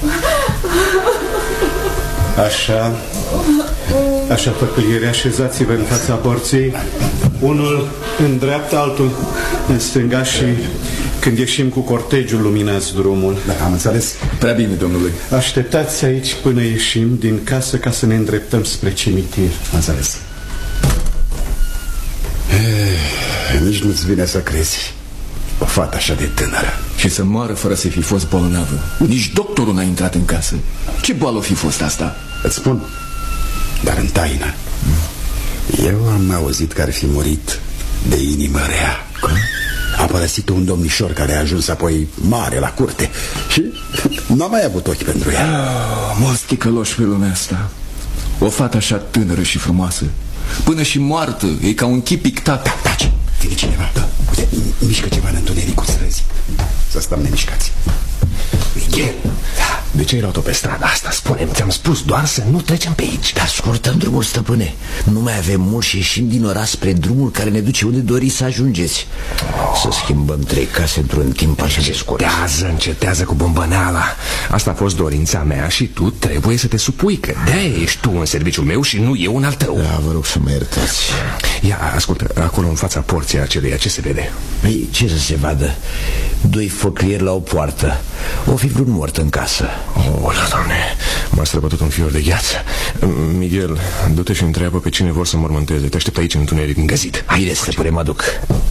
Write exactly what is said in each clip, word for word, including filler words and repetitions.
Așa. Așa, făcăliere, așezați-vă în fața porții. Unul în dreapta, altul în stânga și când ieșim cu cortegiul luminați drumul. Da, am înțeles. Prea bine, domnule. Așteptați aici până ieșim din casă ca să ne îndreptăm spre cimitir. Am înțeles. E, nici nu-ți vine să crezi. O fată așa de tânără. Și să moară fără să fi fost bolnavă. Nici doctorul n-a intrat în casă. Ce boală o fi fost asta? Îți spun, dar în taină. Eu am auzit că ar fi murit de inimă rea. A părăsit un domnișor care a ajuns apoi mare la curte și n-a mai avut ochi pentru ea. Oh, mulți ticăloși pe lumea asta. O fată așa tânără și frumoasă, până și moartă, e ca un chip pictat. Da, taci, vine cineva. Da. Uite, mișcă ceva în întunericul străzii. Să stăm nemișcați. Miguel, da. De ce ai luat-o pe strada asta? Spune-mi, ți-am spus doar să nu trecem pe aici. Dar scurtăm drumul, stăpâne. Nu mai avem mult și ieșim din oraș spre drumul care ne duce unde doriți să ajungeți. oh. Să schimbăm trei case într-un timp așa de scurt. Încetează, încetează cu bombăneala. Asta a fost dorința mea și tu trebuie să te supui, că de-aia ești tu în serviciul meu și nu eu în al tău. Da, vă rog să mă iertați. Ia, ascultă, acolo în fața porții aceleiași, ce se vede? Păi, ce să se vadă? Doi făclieri la o poartă. O fi vreun mort în casă. Oh, la Doamne, m-a străbătut un fior de gheață. Miguel, du-te și întreabă pe cine vor să mormânteze. Te aștept aici în întuneric îngăzit. Haideți, stăpâne, mă duc.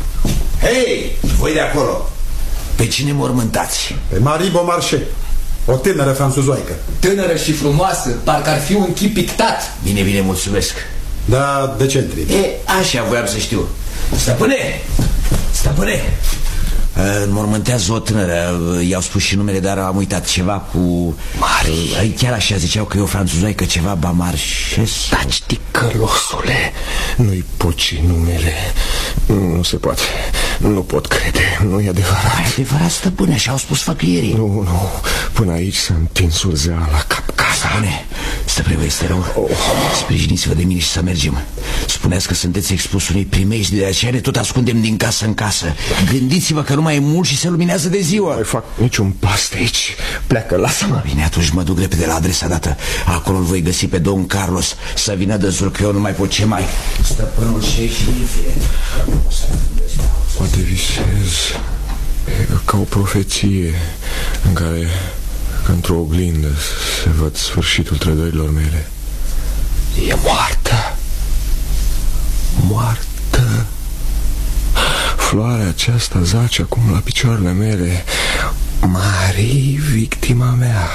Hei, voi de acolo, pe cine mormântați? Pe Marie Beaumarchais, o tânără franțuzoaică. Tânără și frumoasă, parcă ar fi un chip pictat. Bine, bine, mulțumesc. Da, de ce întrebi? E, așa voiam să știu. Stăpâne, stăpâne, înmormântează o tânără. I-au spus și numele, dar am uitat. Ceva cu... Marie. Chiar așa ziceau că e o franțuzoaică, ceva Beaumarchais. Taci, ticălosule, nu-i poci numele. Nu se poate. Nu pot crede, nu-i adevărat. E adevărat, stăpâne, și-au spus făclierii. Nu, nu, până aici s-a întins urzeala la cap-casa. Stăpâne, stăpâne, vă este rău. oh. Sprijiniți-vă de mine și să mergem. Spuneați că sunteți expus unei primejdi, de aceea ne tot ascundem din casă în casă. Gândiți-vă că nu mai e mult și se luminează de ziua. Nu mai fac niciun pas de aici. Pleacă, lasă-mă. Bine, atunci mă duc repede la adresa dată. Acolo îl voi găsi pe domn Carlos. Să vină dânsul, că eu nu mai pot ce mai. Stăpânul șefie. Poate visez ca o profeție în care, ca într-o oglindă, se văd sfârșitul trădărilor mele. E moartă. Moartă. Floarea aceasta zace acum la picioarele mele. Marie, victima mea.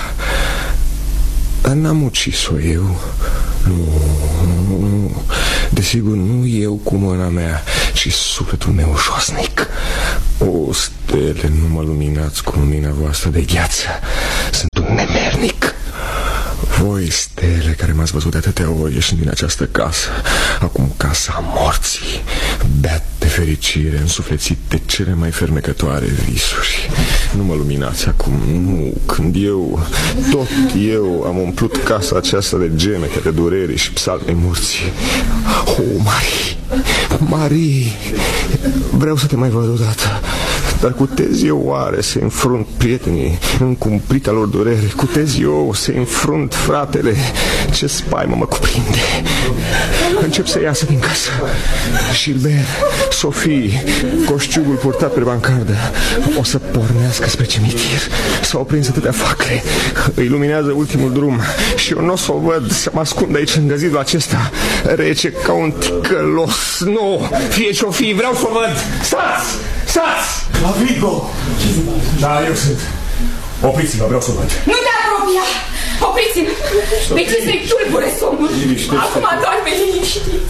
Dar n-am ucis-o eu. Nu, nu, nu. Desigur, nu eu cu mâna mea, ci sufletul meu josnic. O, stele, nu mă luminați cu lumina voastră de gheață. Sunt un nemernic. Voi, stele, care m-ați văzut de atâtea ori ieșind din această casă, acum casa morții, beat de fericire, însuflețit de cele mai fermecătoare visuri. Nu mă luminați acum, nu, când eu, tot eu am umplut casa aceasta de gemete, de durere și psalme morții. O, Marie, Marie, vreau să te mai văd odată. Dar cutez eu oare să înfrunt prietenii în cumplita lor durere? Cutez eu să înfrunt fratele? Ce spaimă mă cuprinde. Încep să iasă din casă. Gilbert, Sophie, coșciugul purtat pe bancardă, o să pornească spre cimitir. S-au prins atâtea facle, îi luminează ultimul drum și eu nu o să o văd, să mă ascund aici în găzidul acesta, rece ca un ticălos. Nu, fie ce-o fi, vreau să o văd. Stați! Stați! La Vigo! Da, eu sunt. Opriți-vă, vreau să o văd. Nu te apropia! Opriți-vă! De ce să-i tulbure somnul? Acum doarme liniștit.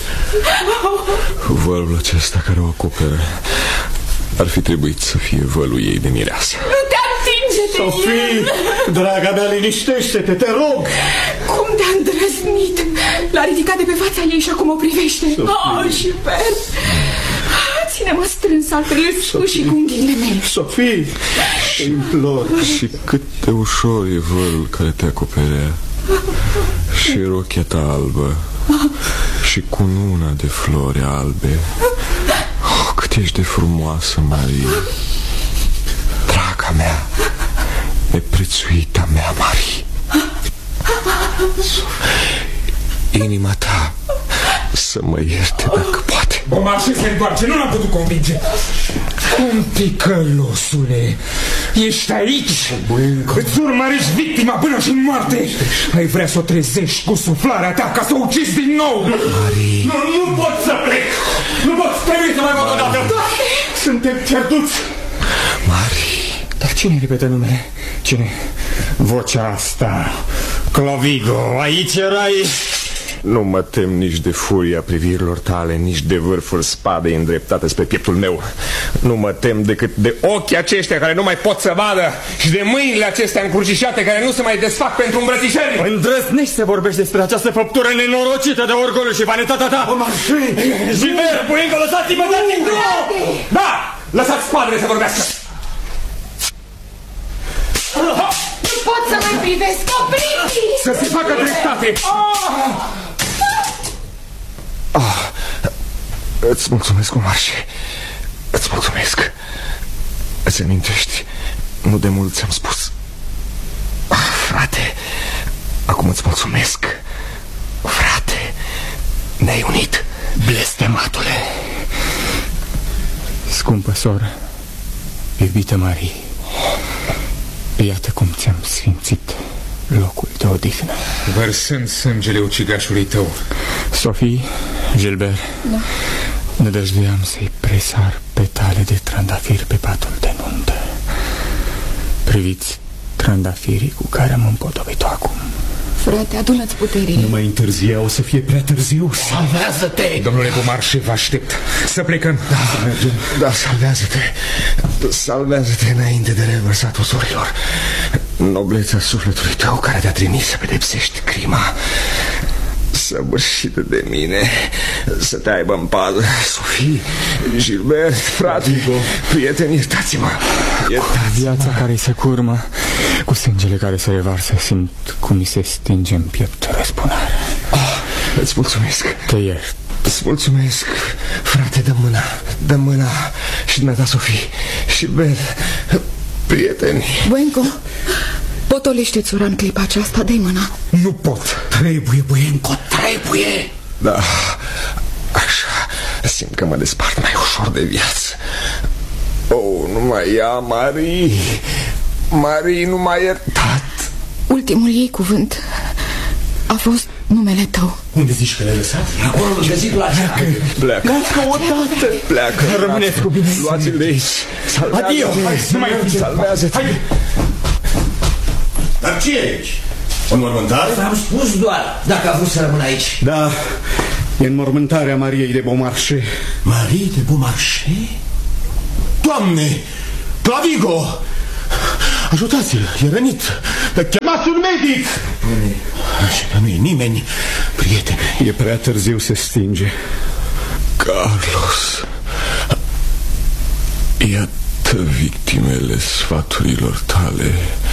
Vălul acesta care o acoperă ar fi trebuit să fie vălul ei de mireasă. Nu te atinge de Sophie, el! draga mea, liniștește-te, te rog! Cum te-a îndrăznit! L-a ridicat de pe fața ei și acum o privește. Oh, Gilbert! Ține-mă strâns, altfel îl scuși cu unghiile mele. Sophie, implor. Și cât de ușor e vălul care te acoperea. Și rochia ta albă. Și cununa de flori albe. Oh, cât ești de frumoasă, Marie. Draga mea, neprețuita mea, Marie. Inima ta să mă ierte dacă poate. Beaumarchais se întoarce, nu l-am putut convinge. Cum, ticălosule, ești aici? Îți urmărești victima până și în moarte. Ai vrea să o trezești cu suflarea ta ca să o ucizi din nou. Marie. Nu, nu pot să plec. Nu pot, trebuie să mai văd odată. Suntem pierduți. Marie. Dar cine repetă numele? Cine? Vocea asta. Clovigo, aici erai? Nu mă tem nici de furia privirilor tale, nici de vârful spadei îndreptate spre pieptul meu. Nu mă tem decât de ochii aceștia care nu mai pot să vadă și de mâinile acestea încrucișate care nu se mai desfac pentru îmbrățișări. Îndrăznești să vorbești despre această făptură nenorocită de orgoliu și vanitatea ta. Beaumarchais! Gilbert, Buinco, lăsați-mă, dați-mi! Da! Lăsați spadele să vorbească! Nu pot să mai privesc, opriți! Să se facă dreptate! Ah, îți mulțumesc, Beaumarchais. Îți mulțumesc. Îți amintești? Nu de mult ți-am spus. Ah, frate, acum îți mulțumesc. Frate, ne-ai unit. Blestematule! Scumpă soră, iubită Marie, iată cum ți-am sfințit locul de odihnă. Vărsând sângele ucigașului tău. Sophie, Gilbert, da. Nădăjduiam să-i presar petale de trandafir pe patul de nuntă. Priviți trandafirii cu care am împodobit-o acum. Frate, adună-ți puterile. Nu mai întârzia, o să fie prea târziu. Salvează-te! Domnule Beaumarchais, vă aștept. Să plecăm. Da, da, salvează-te. Salvează-te înainte de revărsatul sorilor. Noblețea sufletului tău care te-a trimis să pedepsești crima săvârșită de mine, să te aibă în pază. Sophie, Gilbert, frate, prieteni, iertați-mă. Iertați-mă. Viața care se curmă, cu sângele care se revarsă, simt cum mi se stinge în piept răzbunare. Oh, îți mulțumesc. Te iert. Îți mulțumesc, frate, dă mâna, dă mâna. Și dumneata, Sophie, Gilbert, prieteni. Buenco, potolește-ți ura în clipa aceasta, dă-i mâna. Nu pot. Trebuie, Buenco, trebuie. Da, așa, simt că mă despart mai ușor de viață. Oh, nu mai ia, Marie. Marie, nu m-a iertat. Ultimul ei cuvânt a fost numele tău. Unde zici că l-ai lăsat? Acolo, lângă zidul acela. Pleacă. Pleacă odată. Pleacă. Rămâneți cu bine. Luați-l de aici. Adio. Nu mai salvează-te. Dar ce e aici? O înmormântare? V-am spus doar dacă a vrut să rămână aici. Da, e înmormântarea Mariei de Beaumarchais. Marie de Beaumarchais? Doamne, Clovigo! Ajutați-l, e rănit. Chemați un medic! Așa, nu e nimeni, prietene. E prea târziu, se stinge. Carlos, iată victimele sfaturilor tale.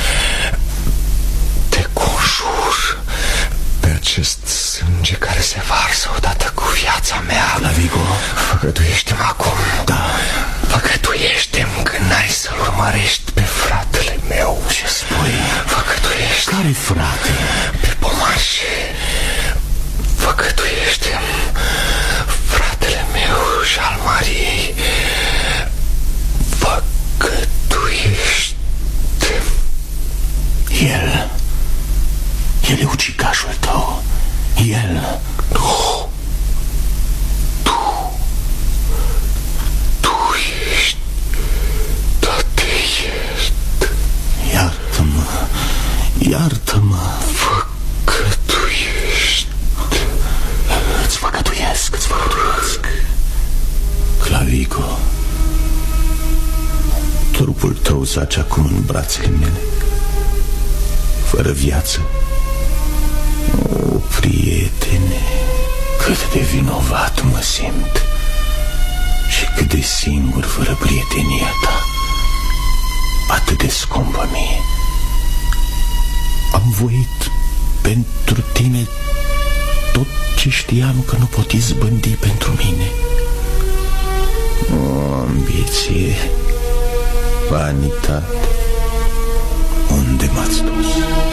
Te conjur pe acest sânge care se varsă odată cu viața mea. Clovigo, făgăduiește-mă acum. Da. Făgăduiește-mi că n-ai să-l urmărești pe fratele meu. Ce spui? Făgăduiește. Care frate? Pe Beaumarchais. Făgăduiește-mi, fratele meu și al Mariei. Făgăduiește-mi. El. El e ucigașul tău. El. Nu. Tu. Tu ești. Da, te iert. Iartă-mă. Iartă-mă. Făgăduiești. Îți făgăduiesc, îți făgăduiesc. Clovigo, trupul tău zace acum în brațele mele, fără viață. O, prietene, cât de vinovat mă simt și cât de singur fără prietenia ta, atât de scumpă mie. Am voit pentru tine tot ce știam că nu pot izbândi pentru mine. O ambiție, vanitate, un m-ați dus.